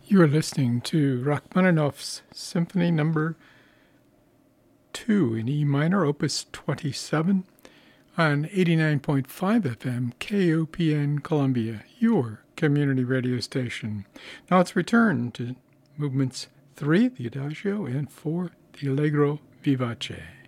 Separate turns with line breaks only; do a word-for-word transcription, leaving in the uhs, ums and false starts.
You are listening to Rachmaninoff's Symphony Number two in E minor, Opus twenty-seven, on eighty-nine point five F M K O P N Columbia, your community radio station. Now let's return to movements three, the Adagio, and four, the Allegro Vivace.